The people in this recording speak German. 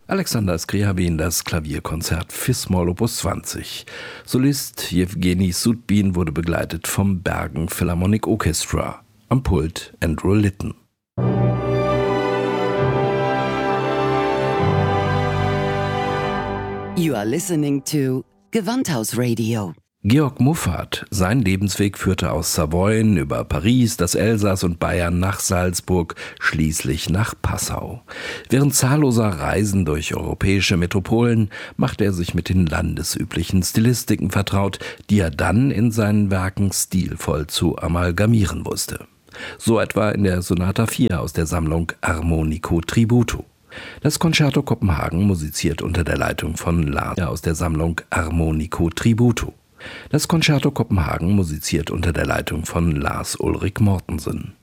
Alexander Scriabin, das Klavierkonzert Fis-Moll Opus 20. Solist Jewgeni Sudbin wurde begleitet vom Bergen Philharmonic Orchestra. Am Pult Andrew Litton. You are listening to Gewandhaus-Radio. Georg Muffat, sein Lebensweg führte aus Savoyen über Paris, das Elsass und Bayern nach Salzburg, schließlich nach Passau. Während zahlloser Reisen durch europäische Metropolen machte er sich mit den landesüblichen Stilistiken vertraut, die er dann in seinen Werken stilvoll zu amalgamieren wusste. So etwa in der Sonata 4 aus der Sammlung Armonico Tributo. Das Concerto Kopenhagen musiziert unter der Leitung von Lars aus der Sammlung Armonico Tributo. Das Concerto Kopenhagen musiziert unter der Leitung von Lars Ulrik Mortensen.